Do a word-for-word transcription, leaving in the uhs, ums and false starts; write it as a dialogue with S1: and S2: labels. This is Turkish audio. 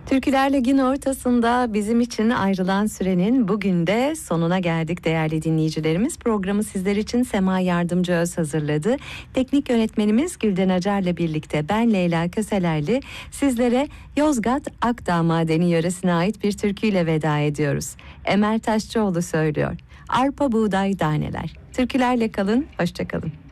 S1: Türküler Lig'in ortasında bizim için ayrılan sürenin bugün de sonuna geldik değerli dinleyicilerimiz. Programı sizler için Sema Yardımcıöz hazırladı. Teknik yönetmenimiz Gülden Acar'la birlikte ben Leyla Köselerli sizlere Yozgat Akdağ Madeni yöresine ait bir türküyle veda ediyoruz. Emel Taşçıoğlu söylüyor. Arpa buğday daneler. Türkülerle kalın, hoşça kalın.